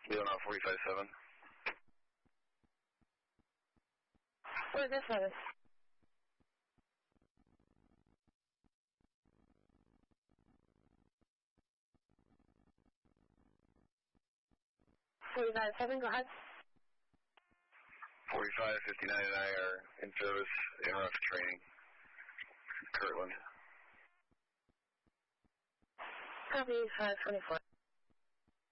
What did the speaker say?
Leonard 45-7. Where's this service? $49.7, go ahead. 45-59 and I are in service, NRF training. Kirtland. Copy 524.